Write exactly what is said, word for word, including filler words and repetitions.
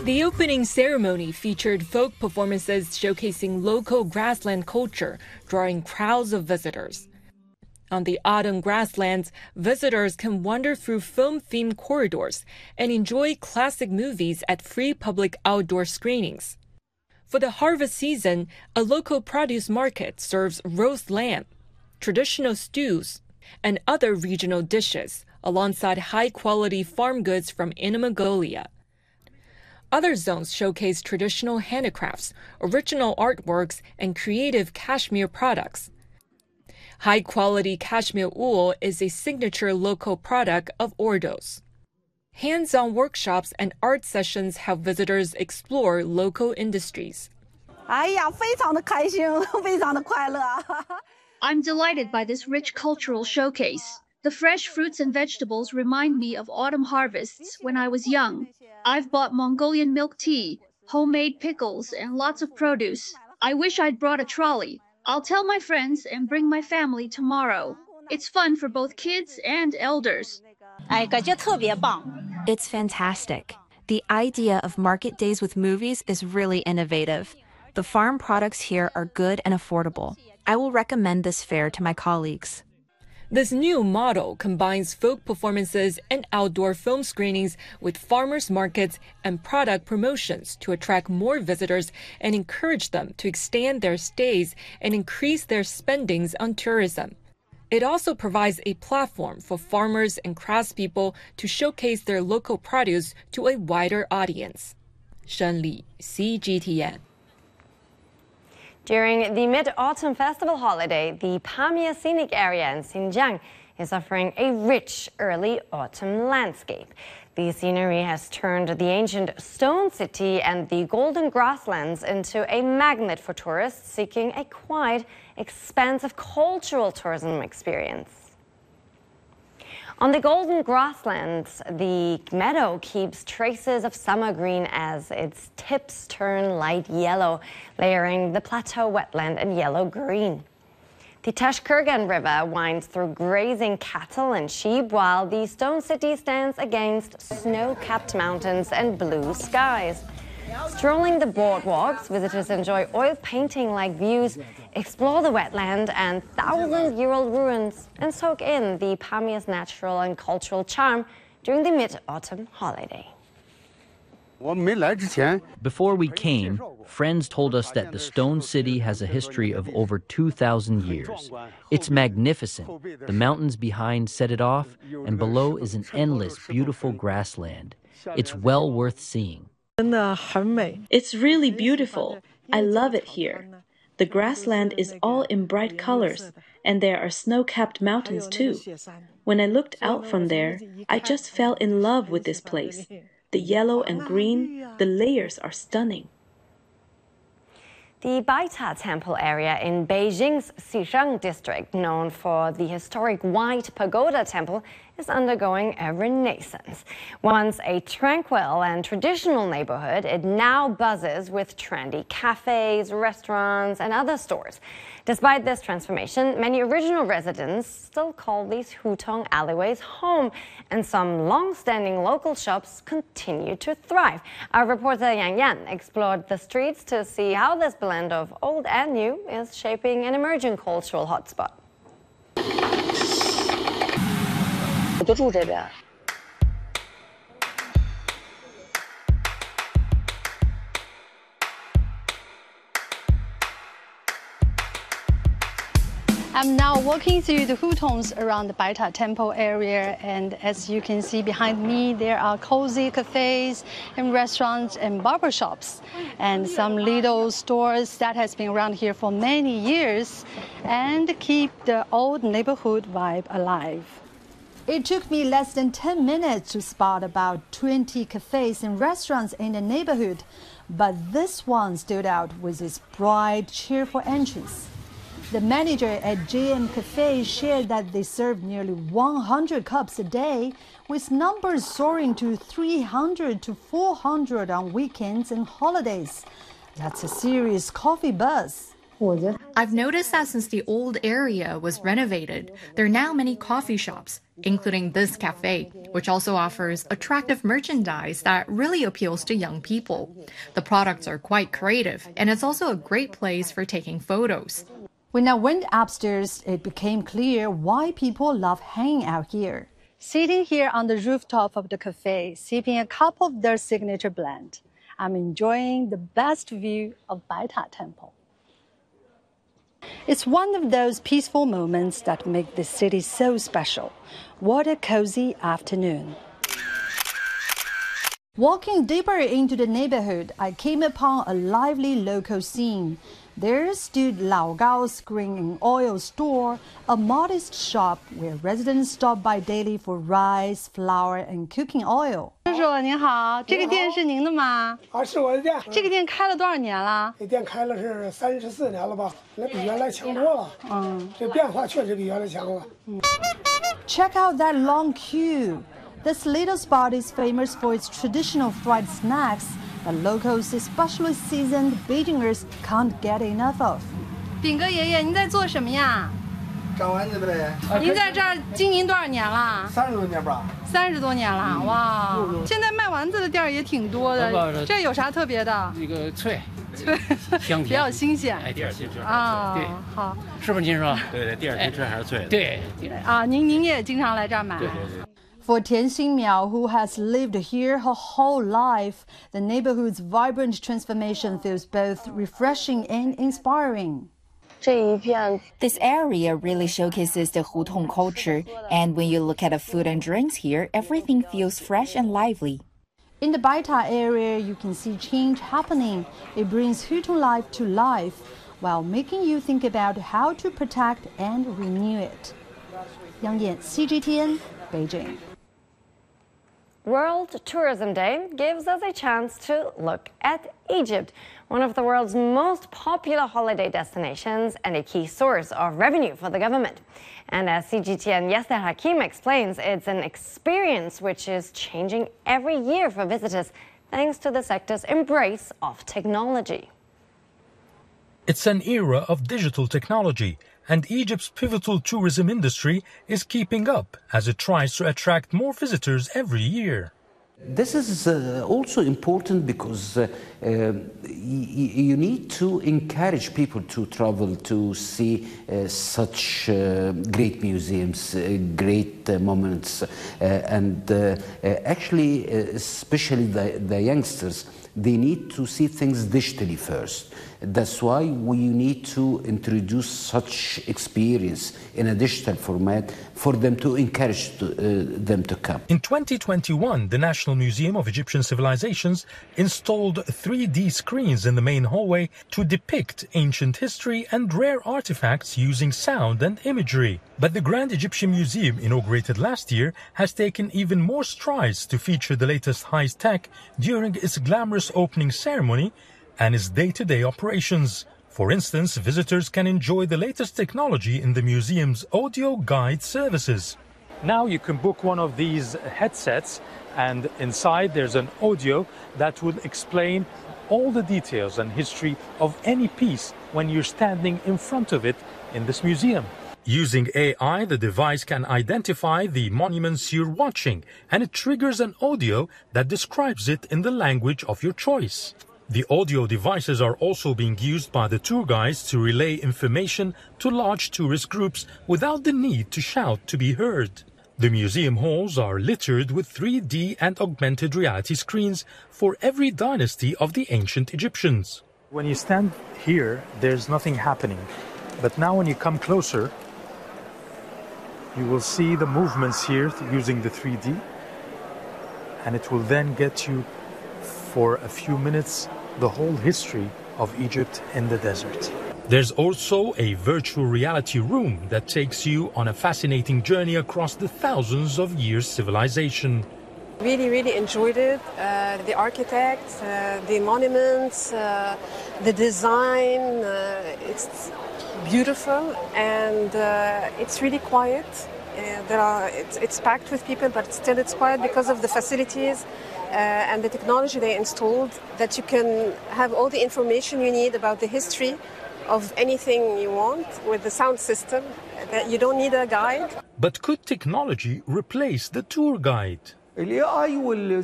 The opening ceremony featured folk performances showcasing local grassland culture, drawing crowds of visitors. On the autumn grasslands, visitors can wander through film-themed corridors and enjoy classic movies at free public outdoor screenings. For the harvest season, a local produce market serves roast lamb, traditional stews, and other regional dishes, alongside high-quality farm goods from Inner Mongolia. Other zones showcase traditional handicrafts, original artworks, and creative cashmere products. High-quality cashmere wool is a signature local product of Ordos. Hands-on workshops and art sessions help visitors explore local industries. I'm delighted by this rich cultural showcase. The fresh fruits and vegetables remind me of autumn harvests when I was young. I've bought Mongolian milk tea, homemade pickles, and lots of produce. I wish I'd brought a trolley. I'll tell my friends and bring my family tomorrow. It's fun for both kids and elders. It's fantastic. The idea of market days with movies is really innovative. The farm products here are good and affordable. I will recommend this fair to my colleagues. This new model combines folk performances and outdoor film screenings with farmers markets and product promotions to attract more visitors and encourage them to extend their stays and increase their spendings on tourism. It also provides a platform for farmers and craftspeople to showcase their local produce to a wider audience. Shen Li, C G T N. During the Mid-Autumn Festival holiday, the Pamir Scenic Area in Xinjiang is offering a rich early autumn landscape. The scenery has turned the ancient stone city and the golden grasslands into a magnet for tourists seeking a quiet, expansive cultural tourism experience. On the golden grasslands, the meadow keeps traces of summer green as its tips turn light yellow, layering the plateau wetland in yellow-green. The Tashkurgan River winds through grazing cattle and sheep, while the stone city stands against snow-capped mountains and blue skies. Strolling the boardwalks, visitors enjoy oil painting-like views, explore the wetland and thousand-year-old ruins, and soak in the Pamir's natural and cultural charm during the Mid-Autumn holiday. Before we came, friends told us that the Stone City has a history of over two thousand years. It's magnificent. The mountains behind set it off, and below is an endless, beautiful grassland. It's well worth seeing. It's really beautiful. I love it here. The grassland is all in bright colors, and there are snow-capped mountains too. When I looked out from there, I just fell in love with this place. The yellow and green, the layers are stunning. The Baita Temple area in Beijing's Xizang district, known for the historic White Pagoda Temple, is undergoing a renaissance. Once a tranquil and traditional neighborhood, it now buzzes with trendy cafes, restaurants, and other stores. Despite this transformation, many original residents still call these hutong alleyways home, and some long-standing local shops continue to thrive. Our reporter Yang Yan explored the streets to see how this blend of old and new is shaping an emerging cultural hotspot. I'm now walking through the hutongs around the Baita Temple area, and as you can see behind me, there are cozy cafes and restaurants and barber shops and some little stores that has been around here for many years and keep the old neighborhood vibe alive. It took me less than ten minutes to spot about twenty cafes and restaurants in the neighborhood, but this one stood out with its bright, cheerful entrance. The manager at J M Cafe shared that they serve nearly one hundred cups a day, with numbers soaring to three hundred to four hundred on weekends and holidays. That's a serious coffee buzz. I've noticed that since the old area was renovated, there are now many coffee shops, including this cafe, which also offers attractive merchandise that really appeals to young people. The products are quite creative, and it's also a great place for taking photos. When I went upstairs, it became clear why people love hanging out here. Sitting here on the rooftop of the cafe, sipping a cup of their signature blend, I'm enjoying the best view of Baita Temple. It's one of those peaceful moments that make this city so special. What a cozy afternoon. Walking deeper into the neighborhood, I came upon a lively local scene. There stood Lao Gao's Green and Oil store, a modest shop where residents stop by daily for rice, flour, and cooking oil. 叔叔您好，这个店是您的吗？ 啊，是我的店。 这个店开了多少年了？ 这店开了是三十四年了吧？那比原来强多了。嗯，这变化确实比原来强了。嗯。 Check out that long queue. This little spot is famous for its traditional fried snacks that locals, especially seasoned Beijingers, can't get enough of. 炳哥爷爷，您在做什么呀？ 炸丸子呗。 您在这儿经营多少年了？ 三十多年吧。 三十多年了，哇！现在卖丸子的店儿也挺多的，这有啥特别的？ 这个脆， 脆，香甜，比较新鲜。 哎，第二天吃啊， 对， 好， 是不是您说？ 对对，第二天吃还是脆的。 对， 啊，您您也经常来这儿买？ 对对对。 For Tian Xingmiao, who has lived here her whole life, the neighborhood's vibrant transformation feels both refreshing and inspiring. This area really showcases the Hutong culture, and when you look at the food and drinks here, everything feels fresh and lively. In the Baita area, you can see change happening. It brings Hutong life to life, while making you think about how to protect and renew it. Yang Yan, C G T N, Beijing. World Tourism Day gives us a chance to look at Egypt, one of the world's most popular holiday destinations and a key source of revenue for the government. And as C G T N Yasser Hakim explains, it's an experience which is changing every year for visitors thanks to the sector's embrace of technology. It's an era of digital technology, and Egypt's pivotal tourism industry is keeping up as it tries to attract more visitors every year. This is uh, also important because uh, uh, you need to encourage people to travel to see uh, such uh, great museums, uh, great uh, monuments, uh, and uh, uh, actually, uh, especially the, the youngsters, they need to see things digitally first. That's why we need to introduce such experience in a digital format for them to encourage to, uh, them to come. In twenty twenty-one, the National Museum of Egyptian Civilizations installed three D screens in the main hallway to depict ancient history and rare artifacts using sound and imagery. But the Grand Egyptian Museum, inaugurated last year, has taken even more strides to feature the latest high-tech during its glamorous opening ceremony and its day-to-day operations. For instance, visitors can enjoy the latest technology in the museum's audio guide services. Now you can book one of these headsets, and inside there's an audio that will explain all the details and history of any piece when you're standing in front of it in this museum. Using A I, the device can identify the monuments you're watching, and it triggers an audio that describes it in the language of your choice. The audio devices are also being used by the tour guides to relay information to large tourist groups without the need to shout to be heard. The museum halls are littered with three D and augmented reality screens for every dynasty of the ancient Egyptians. When you stand here, there's nothing happening. But now when you come closer, you will see the movements here using the three D, and it will then get you for a few minutes the whole history of Egypt in the desert. There's also a virtual reality room that takes you on a fascinating journey across the thousands of years civilization. Really, really enjoyed it. Uh, the architects, uh, the monuments, uh, the design, uh, it's beautiful, and uh, it's really quiet. Uh, there are, it's, it's packed with people, but still it's quiet because of the facilities uh, and the technology they installed, that you can have all the information you need about the history of anything you want with the sound system. That you don't need a guide. But could technology replace the tour guide?